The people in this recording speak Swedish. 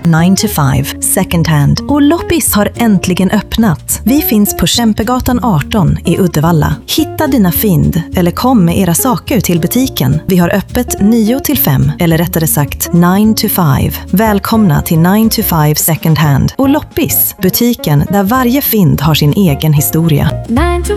9 to 5 second hand och Loppis har äntligen öppnat. Vi finns på Kämpegatan 18 i Uddevalla. Hitta dina fynd eller kom med era saker till butiken. Vi har öppet 9 till 5 eller rättare sagt 9 to 5. Välkomna till 9 to 5 second hand och Loppis, butiken där varje fynd har sin egen historia. 9 to